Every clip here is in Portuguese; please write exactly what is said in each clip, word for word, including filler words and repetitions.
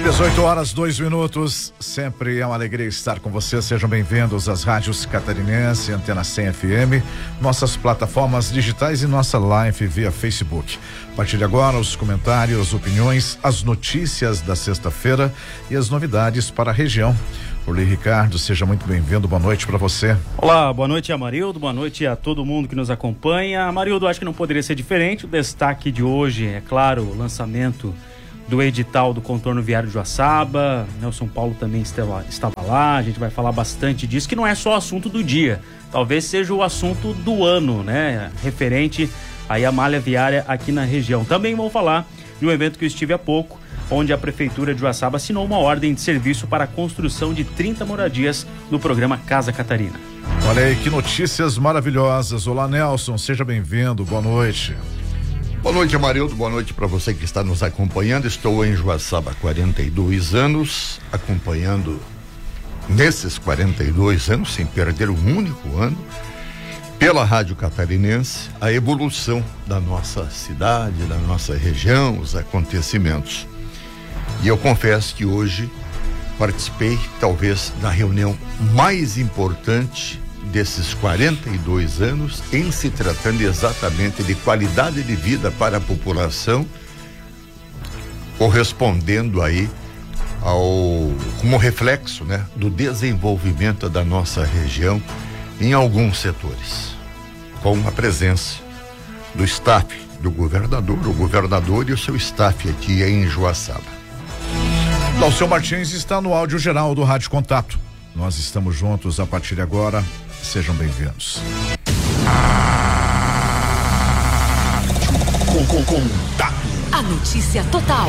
dezoito horas, dois minutos. Sempre é uma alegria estar com você. Sejam bem-vindos às rádios Catarinense, Antena cem F M, nossas plataformas digitais e nossa live via Facebook. A partir de agora, os comentários, opiniões, as notícias da sexta-feira e as novidades para a região. Orley Ricardo, seja muito bem-vindo, boa noite para você. Olá, boa noite, Amarildo, boa noite a todo mundo que nos acompanha. Amarildo, acho que não poderia ser diferente. O destaque de hoje é, claro, o lançamento do edital do contorno viário de Joaçaba. Nelson Paulo também estava, estava lá, a gente vai falar bastante disso, que não é só o assunto do dia, talvez seja o assunto do ano, né, referente aí à malha viária aqui na região. Também vou falar de um evento que eu estive há pouco, onde a Prefeitura de Joaçaba assinou uma ordem de serviço para a construção de trinta moradias no programa Casa Catarina. Olha aí, que notícias maravilhosas. Olá, Nelson, seja bem-vindo, boa noite. Boa noite, Amarildo, boa noite para você que está nos acompanhando. Estou em Joaçaba há quarenta e dois anos, acompanhando nesses quarenta e dois anos, sem perder um único ano, pela Rádio Catarinense, a evolução da nossa cidade, da nossa região, os acontecimentos. E eu confesso que hoje participei, talvez, da reunião mais importante desses quarenta e dois anos, em se tratando exatamente de qualidade de vida para a população, correspondendo aí ao, como reflexo, né, do desenvolvimento da nossa região em alguns setores, com a presença do staff do governador, o governador e o seu staff aqui em Joaçaba. Dalceu Martins está no áudio geral do Rádio Contato. Nós estamos juntos a partir de agora. Sejam bem-vindos. Com, com, contato. A notícia total.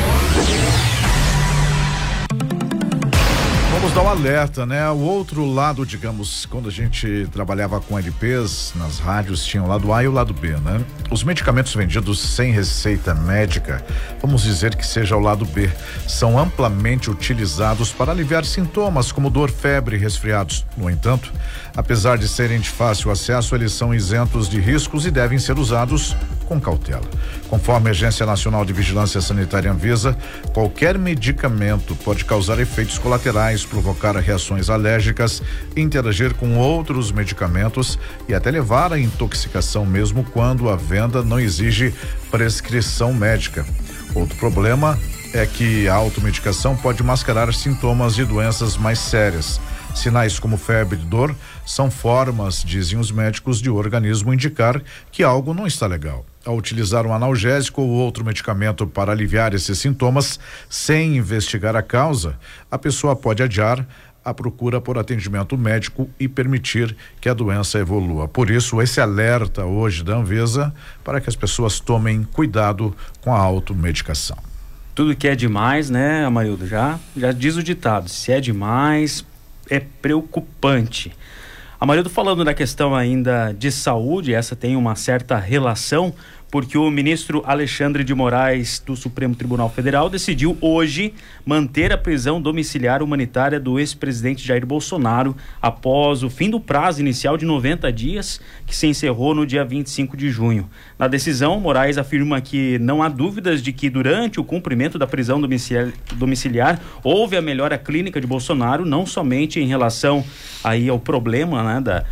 Vamos dar um alerta, né? O outro lado, digamos, quando a gente trabalhava com L Ps nas rádios, tinha o lado A e o lado B, né? Os medicamentos vendidos sem receita médica, vamos dizer que seja o lado B, são amplamente utilizados para aliviar sintomas como dor, febre e resfriados. No entanto, apesar de serem de fácil acesso, eles são isentos de riscos e devem ser usados com cautela. Conforme a Agência Nacional de Vigilância Sanitária Anvisa, qualquer medicamento pode causar efeitos colaterais, provocar reações alérgicas, interagir com outros medicamentos e até levar à intoxicação, mesmo quando a venda não exige prescrição médica. Outro problema é que a automedicação pode mascarar sintomas de doenças mais sérias. Sinais como febre e dor são formas, dizem os médicos, de o organismo indicar que algo não está legal. Ao utilizar um analgésico ou outro medicamento para aliviar esses sintomas, sem investigar a causa, a pessoa pode adiar a procura por atendimento médico e permitir que a doença evolua. Por isso, esse alerta hoje da Anvisa para que as pessoas tomem cuidado com a automedicação. Tudo que é demais, né, Amarildo? Já, já diz o ditado, se é demais, é preocupante. Amarildo, falando da questão ainda de saúde, essa tem uma certa relação, porque o ministro Alexandre de Moraes do Supremo Tribunal Federal decidiu hoje manter a prisão domiciliar humanitária do ex-presidente Jair Bolsonaro após o fim do prazo inicial de noventa dias, que se encerrou no dia vinte e cinco de junho. Na decisão, Moraes afirma que não há dúvidas de que durante o cumprimento da prisão domiciliar, domiciliar houve a melhora clínica de Bolsonaro, não somente em relação aí ao problema, né, da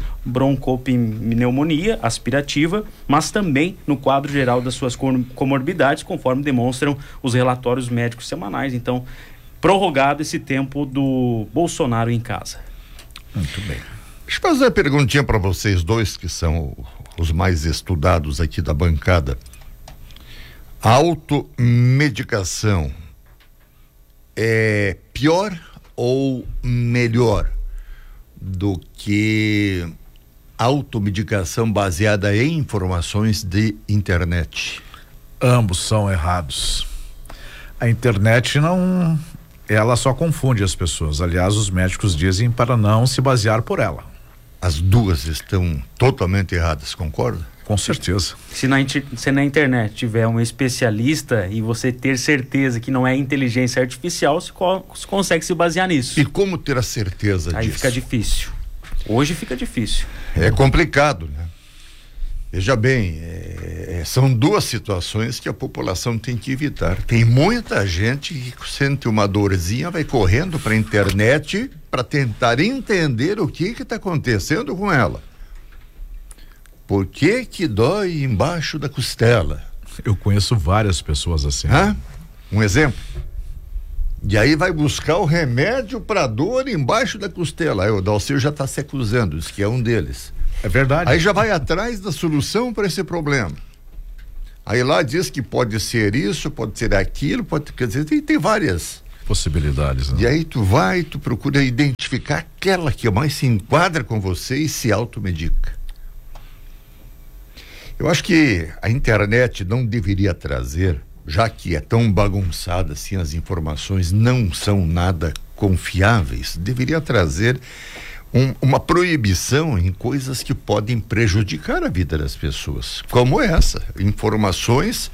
broncopneumonia aspirativa, mas também no quadro geral das suas comorbidades, conforme demonstram os relatórios médicos semanais. Então, prorrogado esse tempo do Bolsonaro em casa. Muito bem. Deixa eu fazer uma perguntinha para vocês dois, que são os mais estudados aqui da bancada. A automedicação é pior ou melhor do que automedicação baseada em informações de internet? Ambos são errados. A internet não, ela só confunde as pessoas. Aliás, os médicos dizem para não se basear por ela. As duas estão totalmente erradas, concorda? Com certeza. Se na, se na internet tiver um especialista e você ter certeza que não é inteligência artificial, você co- consegue se basear nisso. E como ter a certeza Aí disso? fica difícil. Hoje fica difícil. É complicado, né? Veja bem, é, são duas situações que a população tem que evitar. Tem muita gente que sente uma dorzinha, vai correndo para a internet para tentar entender o que que está acontecendo com ela. Por que que dói embaixo da costela? Eu conheço várias pessoas assim. Hã? Um exemplo. E aí vai buscar o remédio para dor embaixo da costela. Aí o Dalcir já está se acusando, diz que é um deles. É verdade. Aí já vai atrás da solução para esse problema. Aí lá diz que pode ser isso, pode ser aquilo, pode, quer dizer, tem, tem várias possibilidades, né? E aí tu vai, tu procura identificar aquela que mais se enquadra com você e se automedica. Eu acho que a internet não deveria trazer, já que é tão bagunçada assim, as informações não são nada confiáveis, deveria trazer Um, uma proibição em coisas que podem prejudicar a vida das pessoas, como essa, informações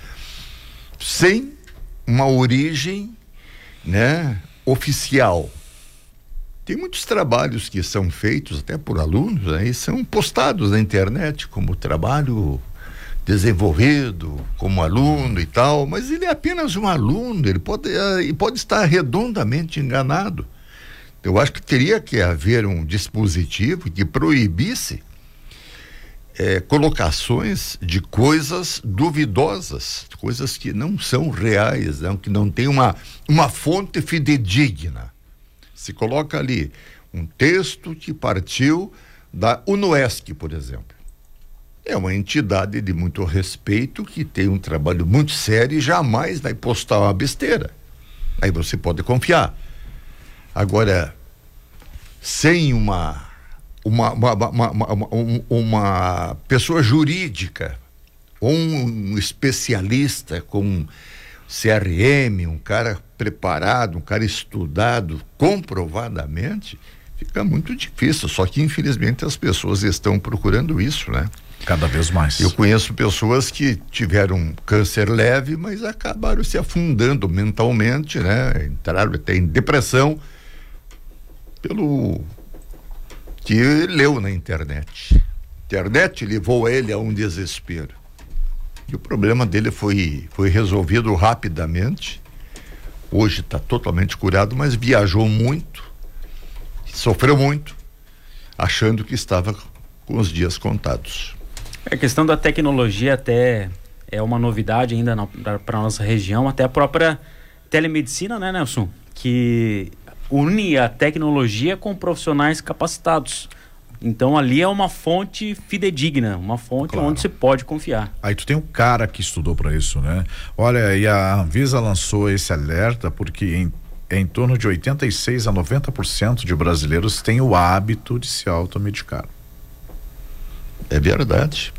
sem uma origem, né, oficial. Tem muitos trabalhos que são feitos até por alunos, né, e são postados na internet como trabalho desenvolvido como aluno e tal, mas ele é apenas um aluno, ele pode, ele pode estar redondamente enganado. Eu acho que teria que haver um dispositivo que proibisse é, colocações de coisas duvidosas, coisas que não são reais, não, que não tem uma, uma fonte fidedigna. Se coloca ali um texto que partiu da UNOESC, por exemplo. É uma entidade de muito respeito que tem um trabalho muito sério e jamais vai postar uma besteira. Aí você pode confiar. Agora, sem uma uma, uma, uma, uma, uma pessoa jurídica ou um especialista com C R M, um cara preparado, um cara estudado comprovadamente, fica muito difícil, só que infelizmente as pessoas estão procurando isso, né? Cada vez mais. Eu conheço pessoas que tiveram câncer leve, mas acabaram se afundando mentalmente, né? Entraram até em depressão pelo que leu na internet. A internet levou ele a um desespero. E o problema dele foi, foi resolvido rapidamente. Hoje está totalmente curado, mas viajou muito, sofreu muito, achando que estava com os dias contados. A questão da tecnologia até é uma novidade ainda para a nossa região, até a própria telemedicina, né, Nelson? Que une a tecnologia com profissionais capacitados. Então ali é uma fonte fidedigna, uma fonte claro. Onde se pode confiar. Aí tu tem um cara que estudou para isso, né? Olha, e a Anvisa lançou esse alerta porque em, em torno de oitenta e seis a noventa por cento de brasileiros têm o hábito de se automedicar. É verdade.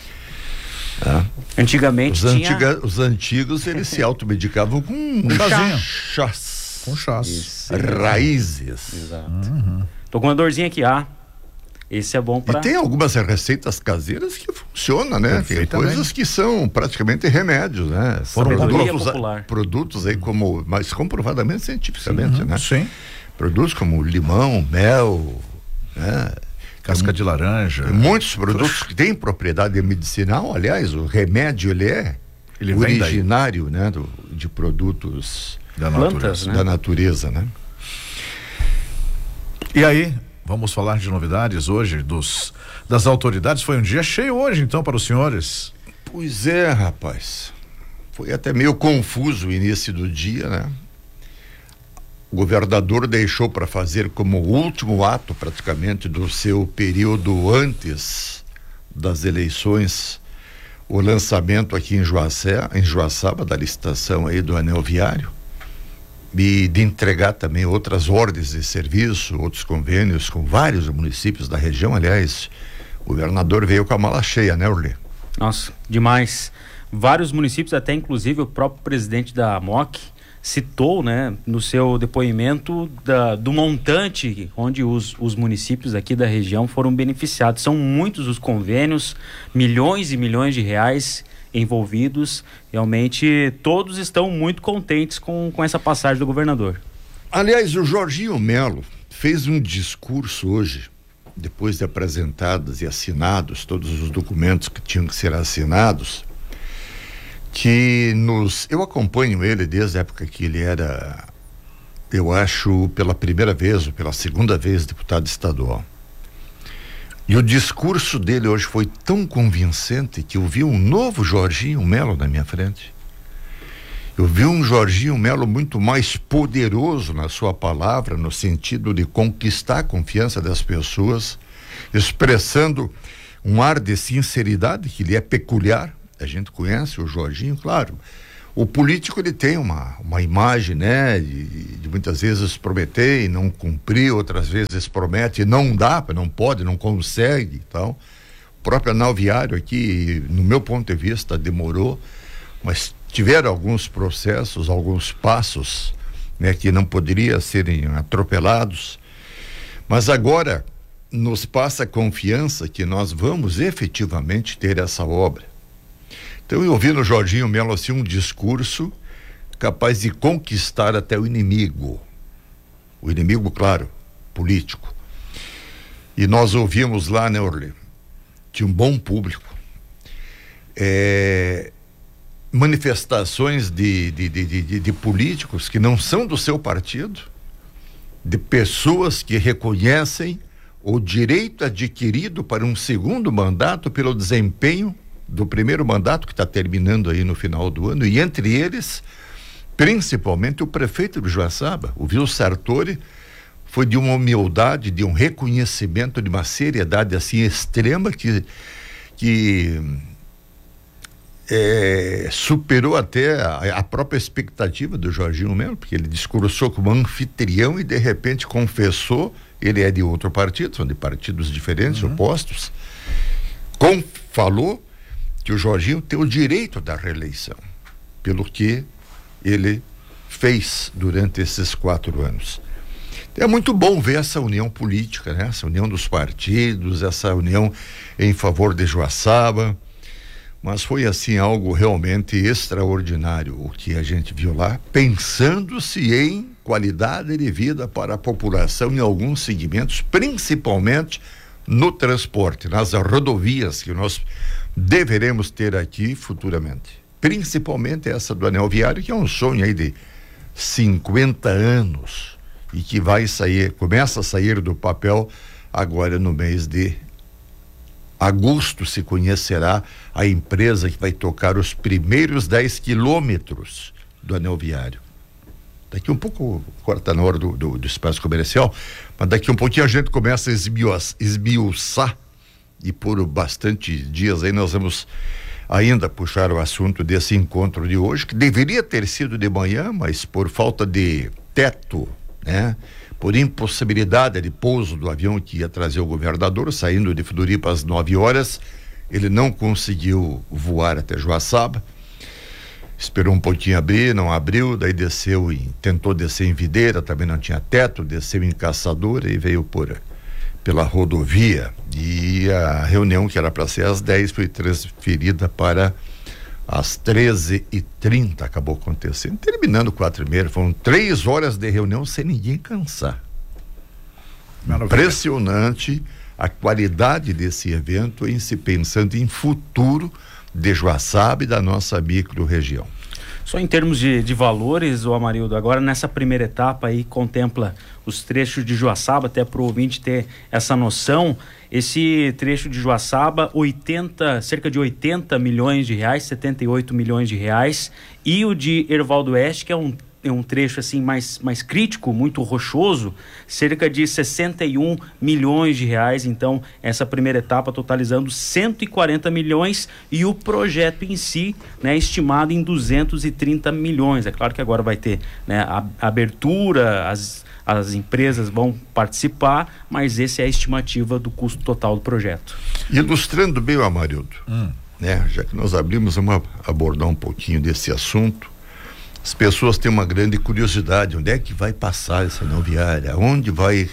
Ah. Antigamente os, tinha... antiga, os antigos eles se automedicavam com um chazinho. Chás. Com chás. Raízes. Exato. Uhum. Tô com uma dorzinha aqui, ah. Esse é bom para... E tem algumas receitas caseiras que funcionam, né? Tem coisas que são praticamente remédios, né? Foram produtos, produtos aí como, mas comprovadamente cientificamente, uhum. né? Sim. Produtos como limão, mel, né? Casca de laranja. Muitos produtos que têm propriedade medicinal, aliás, o remédio ele é ele originário, né? Do, de produtos da plantas, natureza, né? da natureza, né? E aí, vamos falar de novidades hoje dos das autoridades. Foi um dia cheio hoje, então, para os senhores. Pois é, rapaz. Foi até meio confuso o início do dia, né? O governador deixou para fazer como último ato, praticamente, do seu período antes das eleições, o lançamento aqui em Joacé, em Joaçaba, da licitação aí do anel viário, e de entregar também outras ordens de serviço, outros convênios com vários municípios da região. Aliás, o governador veio com a mala cheia, né, Orlê? Nossa, demais. Vários municípios, até inclusive o próprio presidente da M O C citou, né, no seu depoimento da, do montante onde os, os municípios aqui da região foram beneficiados. São muitos os convênios, milhões e milhões de reais envolvidos. Realmente todos estão muito contentes com, com essa passagem do governador. Aliás, o Jorginho Melo fez um discurso hoje depois de apresentados e assinados todos os documentos que tinham que ser assinados, que nos... Eu acompanho ele desde a época que ele era, eu acho, pela primeira vez ou pela segunda vez deputado estadual. E o discurso dele hoje foi tão convincente que eu vi um novo Jorginho Melo na minha frente. Eu vi um Jorginho Melo muito mais poderoso na sua palavra, no sentido de conquistar a confiança das pessoas, expressando um ar de sinceridade que lhe é peculiar. A gente conhece o Jorginho, claro. O político, ele tem uma, uma imagem, né, de, de muitas vezes prometer e não cumprir, outras vezes promete e não dá, não pode, não consegue e tal. O próprio Anel Viário aqui, no meu ponto de vista, demorou, mas tiveram alguns processos, alguns passos, né, que não poderiam serem atropelados, mas agora nos passa a confiança que nós vamos efetivamente ter essa obra. Então eu ouvi no Jorginho Melo assim um discurso capaz de conquistar até o inimigo, o inimigo, claro, político. E nós ouvimos lá, né, Orly, de um bom público, é, manifestações de, de, de, de, de políticos que não são do seu partido, de pessoas que reconhecem o direito adquirido para um segundo mandato pelo desempenho do primeiro mandato que está terminando aí no final do ano, e entre eles, principalmente o prefeito de Joaçaba, o Vil Sartori, foi de uma humildade, de um reconhecimento, de uma seriedade assim extrema que, que é, superou até a, a própria expectativa do Jorginho Melo, porque ele discursou como anfitrião e de repente confessou, ele é de outro partido, são de partidos diferentes, uhum. opostos, com, falou que o Jorginho tem o direito da reeleição, pelo que ele fez durante esses quatro anos. É muito bom ver essa união política, né? Essa união dos partidos, essa união em favor de Joaçaba, mas foi assim algo realmente extraordinário o que a gente viu lá, pensando-se em qualidade de vida para a população em alguns segmentos, principalmente no transporte, nas rodovias que nós deveremos ter aqui futuramente, principalmente essa do Anel Viário, que é um sonho aí de cinquenta anos e que vai sair, começa a sair do papel agora no mês de agosto. Se conhecerá a empresa que vai tocar os primeiros dez quilômetros do Anel Viário. Daqui um pouco, agora está na hora do, do, do espaço comercial, mas daqui um pouquinho a gente começa a esmiuçar, e por bastante dias aí nós vamos ainda puxar o assunto desse encontro de hoje, que deveria ter sido de manhã, mas por falta de teto, né, por impossibilidade de pouso do avião que ia trazer o governador, saindo de Floripa às nove horas, ele não conseguiu voar até Joaçaba, esperou um pouquinho abrir, não abriu, daí desceu e tentou descer em Videira, também não tinha teto, desceu em Caçadora e veio por pela rodovia, e a reunião que era para ser às dez foi transferida para às treze e trinta, acabou acontecendo, terminando quatro e meia, foram três horas de reunião sem ninguém cansar. Maravilha. Impressionante a qualidade desse evento em se pensando em futuro de Joaçaba e da nossa micro-região. Só em termos de, de valores, ô Amarildo, agora nessa primeira etapa aí contempla os trechos de Joaçaba, até para o ouvinte ter essa noção, esse trecho de Joaçaba, oitenta, cerca de oitenta milhões de reais, setenta e oito milhões de reais, e o de Hervaldo Oeste, que é um é um trecho assim mais, mais crítico, muito rochoso, cerca de sessenta e um milhões de reais. Então, essa primeira etapa totalizando cento e quarenta milhões e o projeto em si, né, estimado em duzentos e trinta milhões. É claro que agora vai ter, né, a abertura, as, as empresas vão participar, mas essa é a estimativa do custo total do projeto. Ilustrando bem o Amarildo, hum. né, já que nós abrimos, vamos abordar um pouquinho desse assunto. As pessoas têm uma grande curiosidade, onde é que vai passar essa anel viária? Onde vai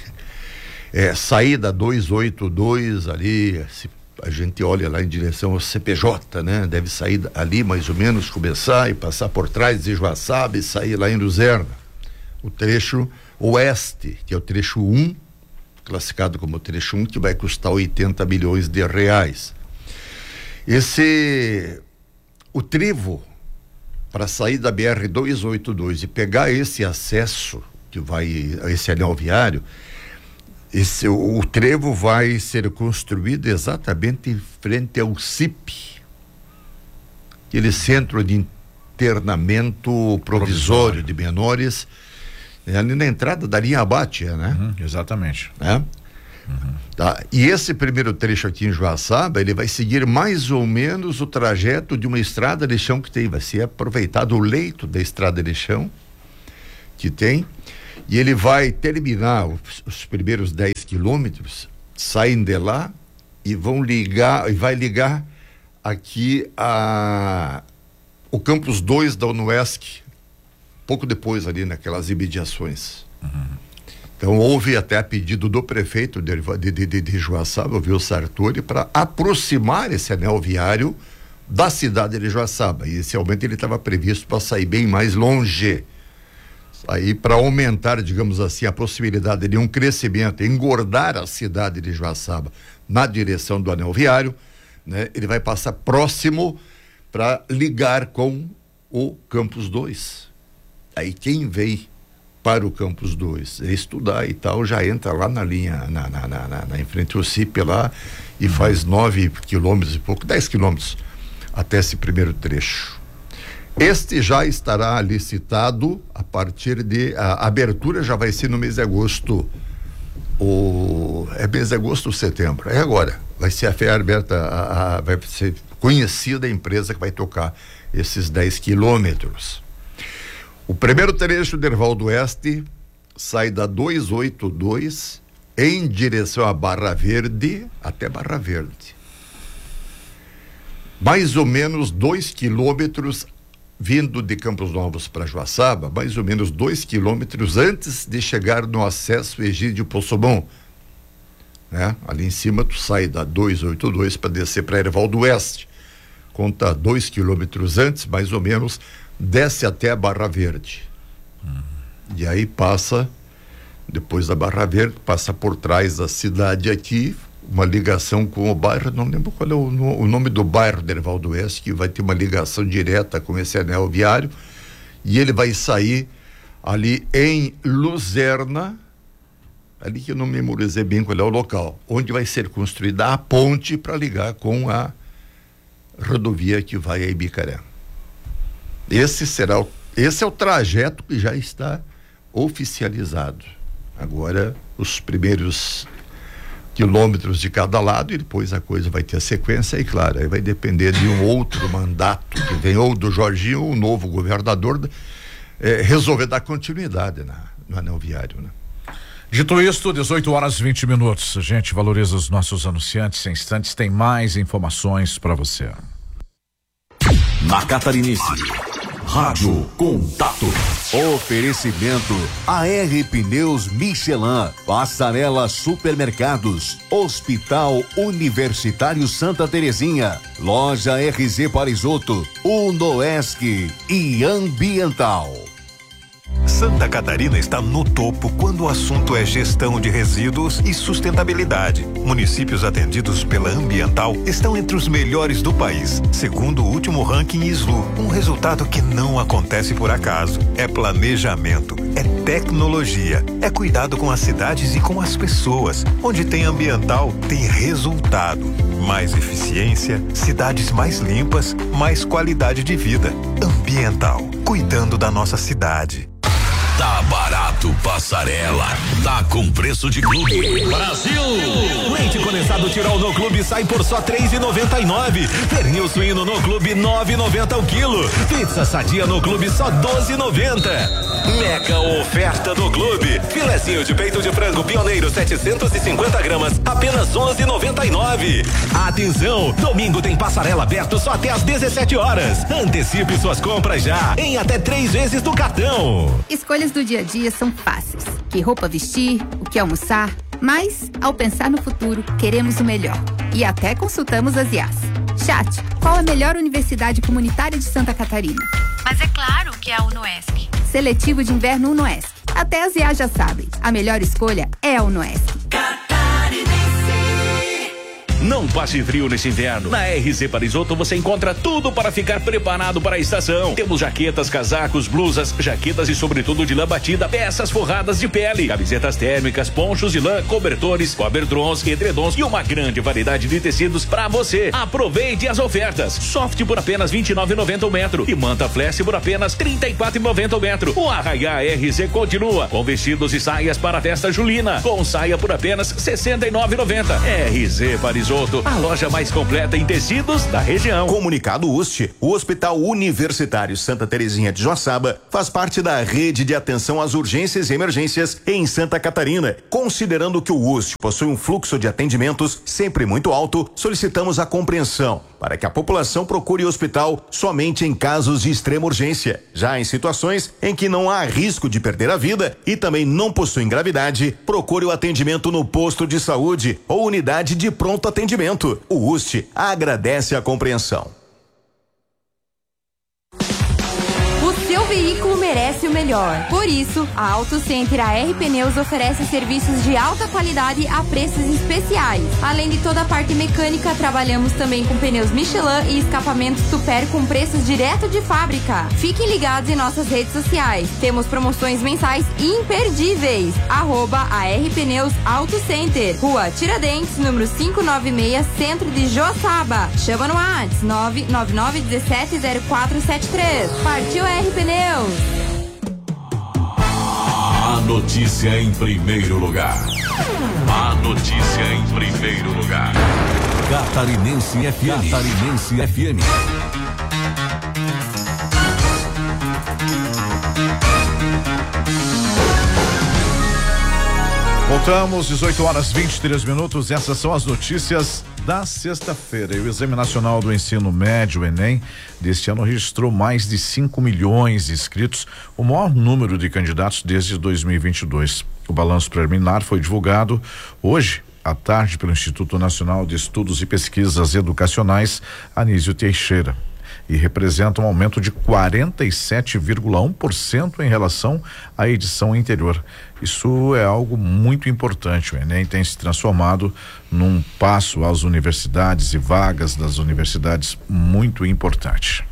é, sair da duzentos e oitenta e dois ali? Se a gente olha lá em direção ao C P J, né? Deve sair ali mais ou menos, começar e passar por trás de Joaçaba e sair lá em Luzerna. O trecho oeste, que é o trecho um, classificado como trecho um, que vai custar oitenta milhões de reais. Esse, o trevo, para sair da B R duzentos e oitenta e dois e pegar esse acesso, que vai, esse anel viário, esse, o, o trevo vai ser construído exatamente em frente ao C I P, aquele centro de internamento provisório, provisório. de menores, é ali na entrada da linha Abate, né? Uhum, exatamente. É? Uhum. Tá. E esse primeiro trecho aqui em Joaçaba, ele vai seguir mais ou menos o trajeto de uma estrada de chão que tem, vai ser aproveitado o leito da estrada de chão que tem, e ele vai terminar os, os primeiros dez quilômetros, saem de lá e vão ligar, e vai ligar aqui a o campus dois da UNOESC, pouco depois ali naquelas imediações. Uhum. Então houve até a pedido do prefeito de, de, de, de Joaçaba, o Vil Sartori, para aproximar esse anel viário da cidade de Joaçaba. E inicialmente ele estava previsto para sair bem mais longe. Aí para aumentar, digamos assim, a possibilidade de um crescimento, engordar a cidade de Joaçaba na direção do anel viário, né? Ele vai passar próximo para ligar com o Campus dois. Aí quem vem para o Campus dois é estudar e tal, já entra lá na linha, na, na, na, na, na em frente ao C I P lá, e uhum. faz nove quilômetros e pouco, dez quilômetros até esse primeiro trecho. Este já estará licitado a partir de, a, a abertura já vai ser no mês de agosto, o, é mês de agosto ou setembro, é agora, vai ser a fé aberta, a, a, vai ser conhecida a empresa que vai tocar esses dez quilômetros. O primeiro trecho do Erval do Oeste sai da duzentos e oitenta e dois em direção a Barra Verde até Barra Verde. Mais ou menos dois quilômetros vindo de Campos Novos para Joaçaba, mais ou menos dois quilômetros antes de chegar no acesso Egídio Poçobon. Né? Ali em cima tu sai da duzentos e oitenta e dois para descer para Erval do Oeste. Conta dois quilômetros antes, mais ou menos, desce até a Barra Verde. Uhum. E aí passa, depois da Barra Verde, passa por trás da cidade aqui, uma ligação com o bairro, não lembro qual é o, o nome do bairro de Erval do Oeste, que vai ter uma ligação direta com esse anel viário, e ele vai sair ali em Luzerna, ali que eu não memorizei bem qual é o local, onde vai ser construída a ponte para ligar com a rodovia que vai a Ibicaré. Esse será o, esse é o trajeto que já está oficializado. Agora, os primeiros quilômetros de cada lado, e depois a coisa vai ter a sequência, e claro, aí vai depender de um outro mandato que vem, ou do Jorginho, ou o novo governador, é, resolver dar continuidade na, no anel viário, né? Dito isto, dezoito horas e vinte minutos. A gente valoriza os nossos anunciantes. Em instantes tem mais informações para você. Na Catarinense, Rádio Contato. Oferecimento A R Pneus Michelin, Passarela Supermercados, Hospital Universitário Santa Terezinha, Loja R Z Parisoto, UNOESC e Ambiental. Santa Catarina está no topo quando o assunto é gestão de resíduos e sustentabilidade. Municípios atendidos pela Ambiental estão entre os melhores do país, segundo o último ranking S L U. Um resultado que não acontece por acaso. É planejamento, é tecnologia, é cuidado com as cidades e com as pessoas. Onde tem Ambiental, tem resultado. Mais eficiência, cidades mais limpas, mais qualidade de vida. Ambiental, cuidando da nossa cidade. Tá barato, Passarela. Tá com preço de clube. Brasil! Leite condensado Tirol no clube sai por só três reais e noventa e nove. Pernil suíno no clube nove reais e noventa o quilo. Pizza sadia no clube só doze reais e noventa. Mega oferta do clube. Filezinho de peito de frango pioneiro setecentos e cinquenta gramas, apenas onze reais e noventa e nove. Atenção, domingo tem Passarela aberto só até às dezessete horas. Antecipe suas compras já em até três vezes do cartão. Escolhas do dia a dia são fáceis. Que roupa vestir, o que almoçar, mas ao pensar no futuro, queremos o melhor. E até consultamos as I As. Chat, qual a melhor universidade comunitária de Santa Catarina? Mas é claro que é a UNOESC. Seletivo de inverno UNOESC. Até as I As já sabem, a melhor escolha é a UNOESC. Não passe frio nesse inverno. Na R Z Parisoto você encontra tudo para ficar preparado para a estação. Temos jaquetas, casacos, blusas, jaquetas e sobretudo de lã batida, peças forradas de pele, camisetas térmicas, ponchos de lã, cobertores, coberdrons, edredons e uma grande variedade de tecidos para você. Aproveite as ofertas. Soft por apenas vinte e nove reais e noventa centavos o metro e manta flash por apenas trinta e quatro reais e noventa centavos o metro. O Arraiá R Z continua com vestidos e saias para a festa julina, com saia por apenas sessenta e nove reais e noventa centavos. R Z Parisoto, a loja mais completa em tecidos da região. Comunicado U S T, o Hospital Universitário Santa Terezinha de Joaçaba faz parte da rede de atenção às urgências e emergências em Santa Catarina. Considerando que o U S T possui um fluxo de atendimentos sempre muito alto, solicitamos a compreensão para que a população procure o hospital somente em casos de extrema urgência. Já em situações em que não há risco de perder a vida e também não possuem gravidade, procure o atendimento no posto de saúde ou unidade de pronto atendimento. O U S T agradece a compreensão. Seu veículo merece o melhor. Por isso, a Auto Center A R Pneus oferece serviços de alta qualidade a preços especiais. Além de toda a parte mecânica, trabalhamos também com pneus Michelin e escapamentos Super com preços direto de fábrica. Fiquem ligados em nossas redes sociais. Temos promoções mensais imperdíveis. Arroba A R Pneus Auto Center. Rua Tiradentes, número quinhentos e noventa e seis, Centro de Joaçaba. Chama no WhatsApp nove nove nove um sete zero quatro sete três. Partiu A R Pneus. A notícia em primeiro lugar. A notícia em primeiro lugar. Catarinense F M. Catarinense F M. Voltamos, dezoito horas e vinte e três minutos. Essas são as notícias da sexta-feira. E o Exame Nacional do Ensino Médio, Enem, deste ano registrou mais de cinco milhões de inscritos, o maior número de candidatos desde dois mil e vinte e dois. O balanço preliminar foi divulgado hoje à tarde pelo Instituto Nacional de Estudos e Pesquisas Educacionais, Anísio Teixeira, e representa um aumento de quarenta e sete vírgula um por cento em relação à edição anterior. Isso é algo muito importante. O Enem tem se transformado num passo às universidades e vagas das universidades muito importante.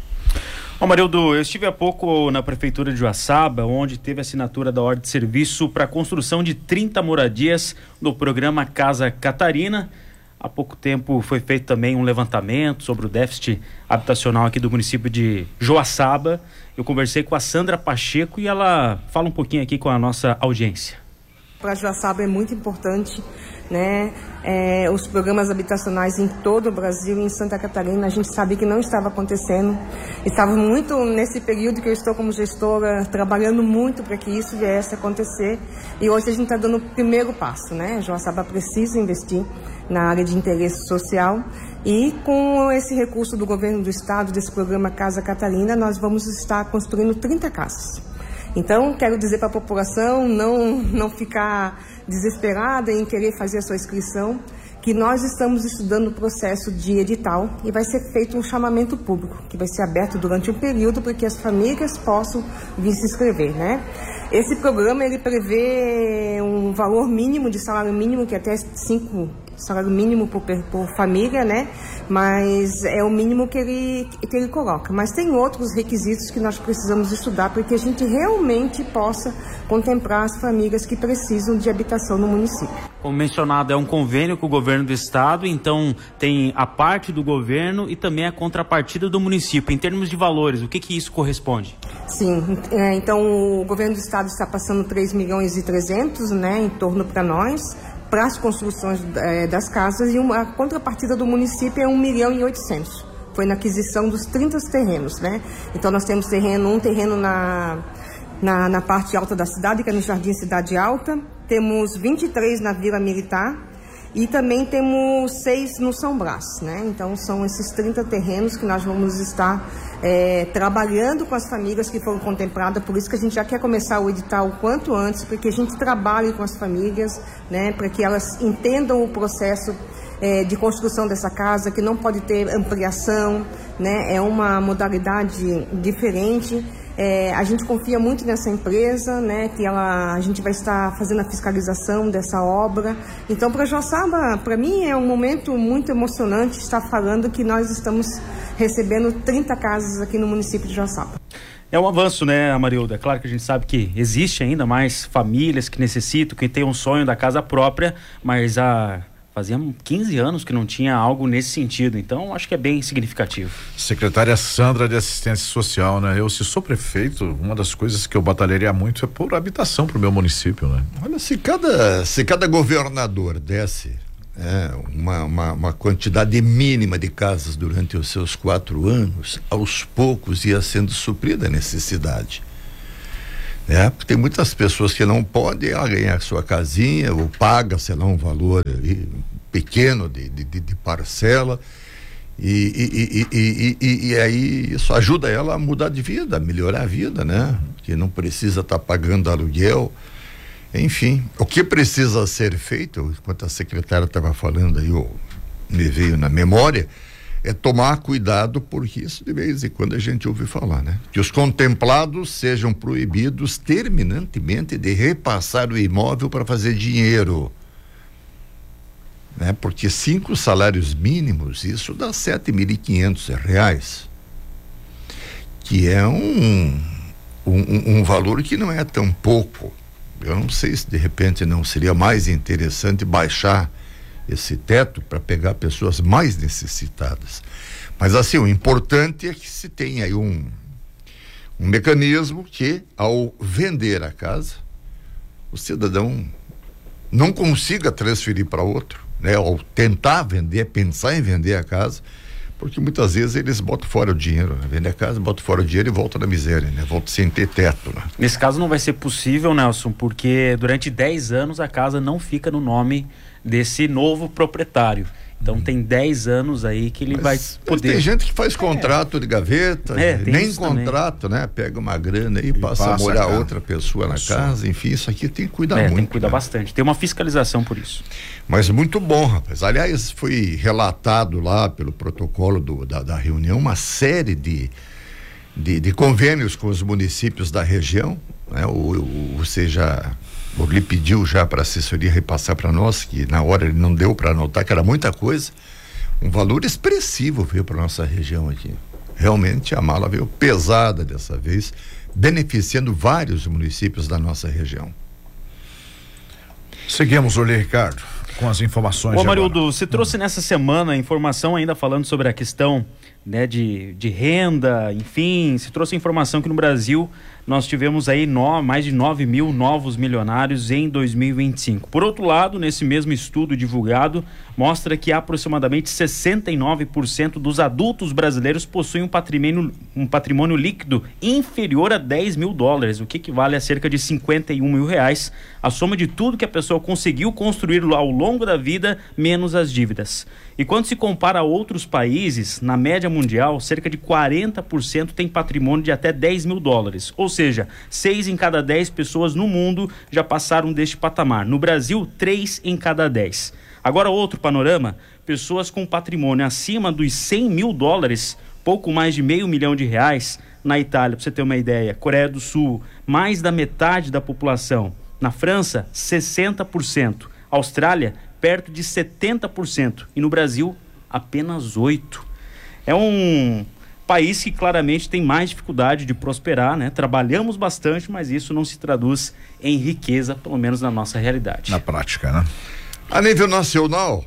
Ô Marildo, eu estive há pouco na prefeitura de Joaçaba, onde teve assinatura da ordem de serviço para a construção de trinta moradias no programa Casa Catarina. Há pouco tempo foi feito também um levantamento sobre o déficit habitacional aqui do município de Joaçaba. Eu conversei com a Sandra Pacheco e ela fala um pouquinho aqui com a nossa audiência. Para Joaçaba é muito importante, né? É, os programas habitacionais em todo o Brasil e em Santa Catarina, a gente sabe que não estava acontecendo. Estava muito nesse período que eu estou como gestora, trabalhando muito para que isso viesse a acontecer. E hoje a gente está dando o primeiro passo, né? Joaçaba precisa investir na área de interesse social e com esse recurso do governo do estado, desse programa Casa Catarina, nós vamos estar construindo trinta casas. Então, quero dizer para a população não, não ficar desesperada em querer fazer a sua inscrição, que nós estamos estudando o processo de edital e vai ser feito um chamamento público, que vai ser aberto durante um período para que as famílias possam vir se inscrever, né? Esse programa, ele prevê um valor mínimo de salário mínimo, que é até cinco salário mínimo por, por família, né? Mas é o mínimo que ele, que ele coloca. Mas tem outros requisitos que nós precisamos estudar para que a gente realmente possa contemplar as famílias que precisam de habitação no município. Como mencionado, é um convênio com o governo do estado, então tem a parte do governo e também a contrapartida do município. Em termos de valores, o que que isso corresponde? Sim, é, então o governo do estado está passando três milhões e trezentos, né, em torno para nós, para as construções é, das casas, e uma, a contrapartida do município é um milhão e oitocentos. Foi na aquisição dos trinta terrenos, né? Então nós temos terreno, um terreno na, na, na parte alta da cidade, que é no Jardim Cidade Alta, temos vinte e três na Vila Militar e também temos seis no São Brás, né? Então são esses trinta terrenos que nós vamos estar é, trabalhando com as famílias que foram contempladas, por isso que a gente já quer começar o edital o quanto antes, porque a gente trabalhe com as famílias, né? Para que elas entendam o processo é, de construção dessa casa, que não pode ter ampliação, né? É uma modalidade diferente. É, a gente confia muito nessa empresa, né, que ela, a gente vai estar fazendo a fiscalização dessa obra. Então, para Joaçaba, para mim é um momento muito emocionante estar falando que nós estamos recebendo trinta casas aqui no município de Joaçaba. É um avanço, né, Amarilda? É claro que a gente sabe que existe ainda mais famílias que necessitam, que tem um sonho da casa própria, mas a... fazia quinze anos que não tinha algo nesse sentido, então acho que é bem significativo. Secretária Sandra de Assistência Social, né? Eu, se sou prefeito, uma das coisas que eu batalharia muito é por habitação pro meu município, né? Olha, se cada, se cada governador desse é, uma, uma, uma quantidade mínima de casas durante os seus quatro anos, aos poucos ia sendo suprida a necessidade. É, porque tem muitas pessoas que não podem ela ganhar sua casinha ou paga, sei lá, um valor aí, pequeno de, de, de parcela e, e, e, e, e aí isso ajuda ela a mudar de vida, a melhorar a vida, né? Que não precisa estar tá pagando aluguel, enfim, o que precisa ser feito, enquanto a secretária estava falando aí, oh, me veio na memória, é tomar cuidado, porque isso de vez em quando a gente ouve falar, né? Que os contemplados sejam proibidos terminantemente de repassar o imóvel para fazer dinheiro, né? Porque cinco salários mínimos, isso dá sete mil e quinhentos reais, que é um, um, um valor que não é tão pouco. Eu não sei se de repente não seria mais interessante baixar esse teto para pegar pessoas mais necessitadas. Mas assim, o importante é que se tenha aí um, um mecanismo que, ao vender a casa, o cidadão não consiga transferir para outro, né? Ao tentar vender, pensar em vender a casa, porque muitas vezes eles botam fora o dinheiro, né? Vende a casa, botam fora o dinheiro e volta na miséria, né? Volta sem ter teto, né? Nesse caso não vai ser possível, Nelson, porque durante dez anos a casa não fica no nome desse novo proprietário. Então hum. tem dez anos aí que ele mas, vai poder. Mas tem gente que faz contrato é. de gaveta, é, nem contrato, também. né? Pega uma grana aí e passa, passa a morar a outra pessoa na Isso. casa, enfim, isso aqui tem que cuidar é, muito. Tem que cuidar né? bastante, tem uma fiscalização por isso. Mas muito bom, rapaz. Aliás, foi relatado lá pelo protocolo do, da, da reunião uma série de, de, de convênios com os municípios da região, né? Ou, ou, ou seja, ele pediu já para a assessoria repassar para nós, que na hora ele não deu para anotar, que era muita coisa. Um valor expressivo veio para nossa região aqui. Realmente a mala veio pesada dessa vez, beneficiando vários municípios da nossa região. Seguimos, Orley Ricardo, com as informações. Ô, Amarildo, você trouxe hum. nessa semana informação ainda falando sobre a questão, né, de, de renda, enfim, se trouxe informação que no Brasil nós tivemos aí no, mais de nove mil novos milionários em dois mil e vinte e cinco. Por outro lado, nesse mesmo estudo divulgado, mostra que aproximadamente sessenta e nove por cento dos adultos brasileiros possuem um patrimônio, um patrimônio líquido inferior a dez mil dólares, o que equivale a cerca de cinquenta e um mil reais, a soma de tudo que a pessoa conseguiu construir ao longo da vida, menos as dívidas. E quando se compara a outros países, na média mundial, cerca de quarenta por cento tem patrimônio de até dez mil dólares. Ou seja, seis em cada dez pessoas no mundo já passaram deste patamar. No Brasil, três em cada dez. Agora, outro panorama, pessoas com patrimônio acima dos cem mil dólares, pouco mais de meio milhão de reais. Na Itália, para você ter uma ideia, Coreia do Sul, mais da metade da população. Na França, sessenta por cento. Austrália, perto de setenta por cento. E no Brasil, apenas oito por cento. É um país que claramente tem mais dificuldade de prosperar, né? Trabalhamos bastante, mas isso não se traduz em riqueza, pelo menos na nossa realidade. Na prática, né? A nível nacional,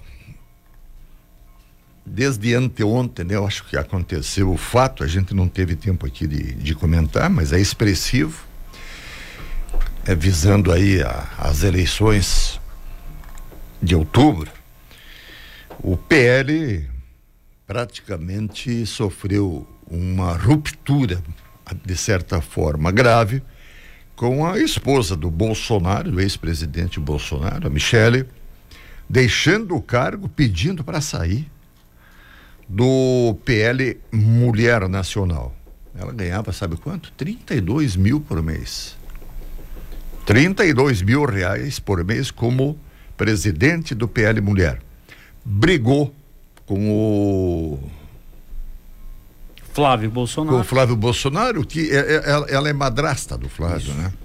desde anteontem, né, eu acho que aconteceu o fato, a gente não teve tempo aqui de, de comentar, mas é expressivo, é visando aí a, as eleições de outubro. O P L praticamente sofreu uma ruptura, de certa forma grave, com a esposa do Bolsonaro, do ex-presidente Bolsonaro, a Michele, deixando o cargo, pedindo para sair do P L Mulher Nacional. Ela ganhava, sabe quanto? trinta e dois mil por mês. trinta e dois mil reais por mês como presidente do P L Mulher. Brigou com o Flávio Bolsonaro. Com o Flávio Bolsonaro, que é, é, ela é madrasta do Flávio, Isso. né?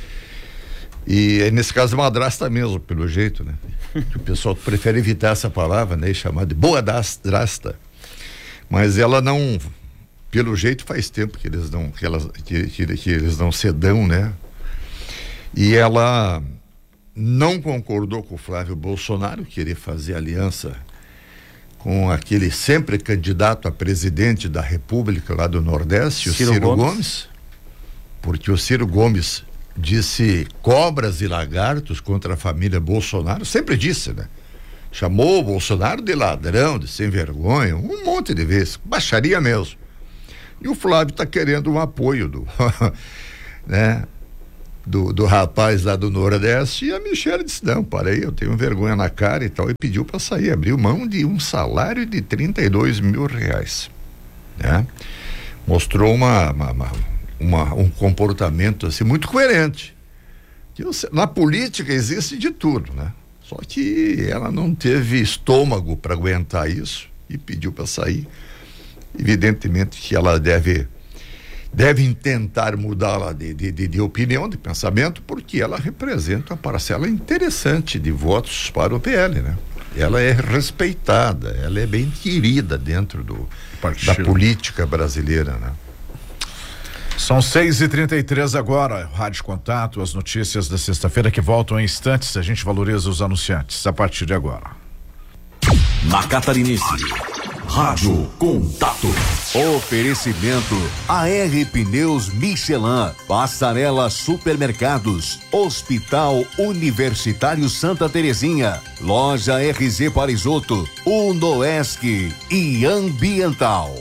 E nesse caso é madrasta mesmo, pelo jeito, né? O pessoal prefere evitar essa palavra, né? E chamar de boa drasta. Mas ela não, pelo jeito faz tempo que eles não, que, elas, que, que, que eles não se dão, né? E ela não concordou com o Flávio Bolsonaro querer fazer aliança com aquele sempre candidato a presidente da República lá do Nordeste, Ciro o Ciro Gomes. Gomes, porque o Ciro Gomes disse cobras e lagartos contra a família Bolsonaro, sempre disse, né? Chamou o Bolsonaro de ladrão, de sem vergonha, um monte de vezes, baixaria mesmo. E o Flávio está querendo um apoio do, né? Do, do rapaz lá do Nordeste, e a Michele disse, não, para aí, eu tenho vergonha na cara e tal, e pediu para sair, abriu mão de um salário de trinta e dois mil reais, né? Mostrou uma, uma, uma, uma um comportamento assim muito coerente. Que você, na política existe de tudo, né? Só que ela não teve estômago para aguentar isso e pediu para sair. Evidentemente que ela deve devem tentar mudá-la de, de, de, de opinião, de pensamento, porque ela representa uma parcela interessante de votos para o P L, né? Ela é respeitada, ela é bem querida dentro do, da política brasileira, né? São seis e trinta e três agora, Rádio Contato, as notícias da sexta-feira que voltam em instantes. A gente valoriza os anunciantes a partir de agora. Na Catarinense, Rádio Contato. Oferecimento A R Pneus Michelin, Passarela Supermercados, Hospital Universitário Santa Terezinha, Loja R Z Parisoto, Unoesc e Ambiental.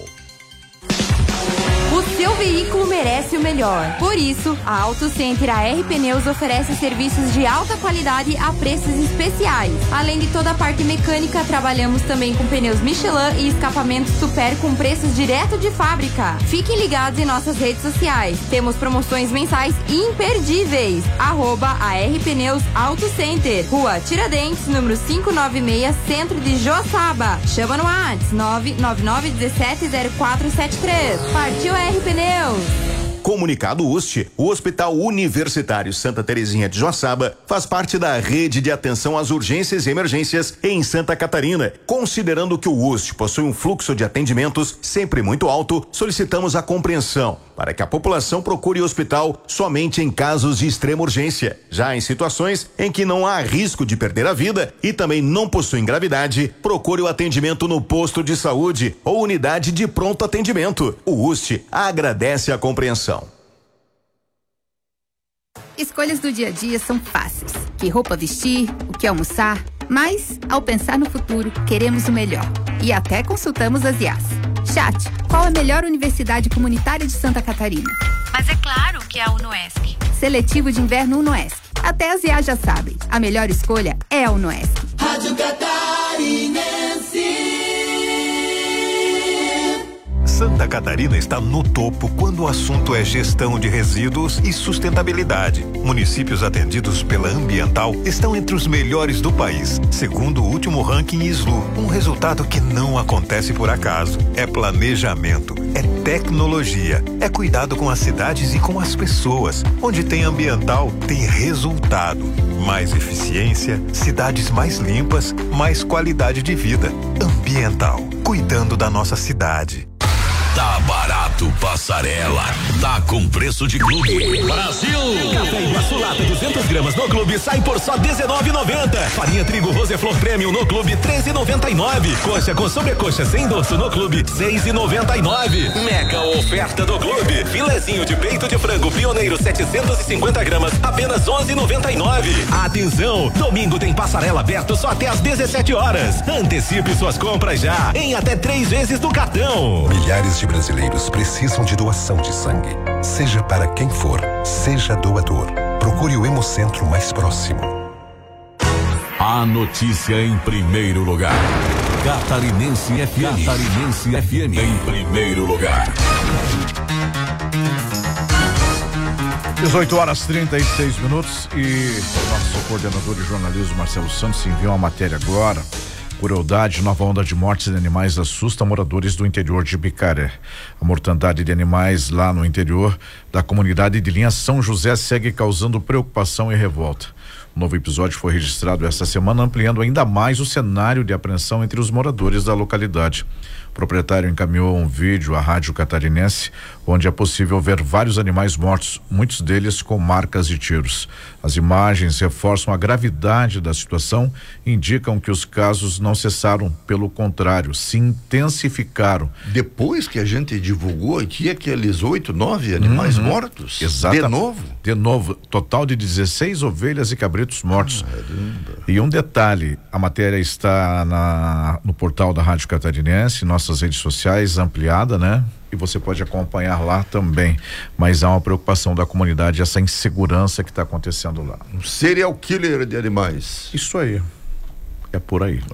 O seu veículo merece o melhor. Por isso, a Auto Center A R Pneus oferece serviços de alta qualidade a preços especiais. Além de toda a parte mecânica, trabalhamos também com pneus Michelin e escapamentos Super com preços direto de fábrica. Fiquem ligados em nossas redes sociais. Temos promoções mensais imperdíveis. Arroba A R Pneus Auto Center, Rua Tiradentes, número quinhentos e noventa e seis, Centro de Joaçaba. Chama no WhatsApp nove nove nove um sete zero quatro sete três. Partiu A R Pneus. Comunicado U S T, o Hospital Universitário Santa Terezinha de Joaçaba faz parte da rede de atenção às urgências e emergências em Santa Catarina. Considerando que o U S T possui um fluxo de atendimentos sempre muito alto, solicitamos a compreensão para que a população procure o hospital somente em casos de extrema urgência. Já em situações em que não há risco de perder a vida e também não possuem gravidade, procure o atendimento no posto de saúde ou unidade de pronto atendimento. O U S T agradece a compreensão. Escolhas do dia a dia são fáceis. Que roupa vestir, o que almoçar, mas, ao pensar no futuro, queremos o melhor. E até consultamos as I A S. Chat, qual a melhor universidade comunitária de Santa Catarina? Mas é claro que é a Unoesc. Seletivo de inverno Unoesc. Até as I A já sabem. A melhor escolha é a Unoesc. Rádio Catarinense. Santa Catarina está no topo quando o assunto é gestão de resíduos e sustentabilidade. Municípios atendidos pela Ambiental estão entre os melhores do país, segundo o último ranking I S L U. Um resultado que não acontece por acaso. É planejamento, é tecnologia, é cuidado com as cidades e com as pessoas. Onde tem Ambiental, tem resultado. Mais eficiência, cidades mais limpas, mais qualidade de vida. Ambiental, cuidando da nossa cidade. Tá barato, passarela. Tá com preço de clube. Brasil! Café Iguaçu Lata duzentas gramas no clube sai por só dezenove e noventa. Farinha trigo Roseflor Premium no clube treze e noventa e nove. Coxa com sobrecoxa sem dorso no clube seis e noventa e nove. Mega oferta do clube. Filezinho de peito de frango pioneiro setecentas e cinquenta gramas apenas onze e noventa e nove. Atenção, domingo tem passarela aberto só até às dezessete horas. Antecipe suas compras já em até três vezes no cartão. Milhares de brasileiros precisam de doação de sangue. Seja para quem for, seja doador. Procure o Hemocentro mais próximo. A notícia em primeiro lugar. Catarinense F M. Catarinense F M. Em primeiro lugar. dezoito horas e trinta e seis minutos e o nosso coordenador de jornalismo, Marcelo Santos, enviou uma matéria agora crueldade, nova onda de mortes de animais assusta moradores do interior de Bicaré. A mortandade de animais lá no interior da comunidade de Linha São José segue causando preocupação e revolta. Um novo episódio foi registrado esta semana, ampliando ainda mais o cenário de apreensão entre os moradores da localidade. O proprietário encaminhou um vídeo à Rádio Catarinense, onde é possível ver vários animais mortos, muitos deles com marcas de tiros. As imagens reforçam a gravidade da situação e indicam que os casos não cessaram, pelo contrário, se intensificaram. Depois que a gente divulgou aqui aqueles oito, nove animais uhum. mortos? Exatamente. De novo? De novo, total de dezesseis ovelhas e cabritos mortos. Caramba. E um detalhe, a matéria está na, no portal da Rádio Catarinense, nossas redes sociais, ampliada, né? E você pode acompanhar lá também, mas há uma preocupação da comunidade, essa insegurança que está acontecendo lá. Um serial killer de animais. Isso aí, é por aí.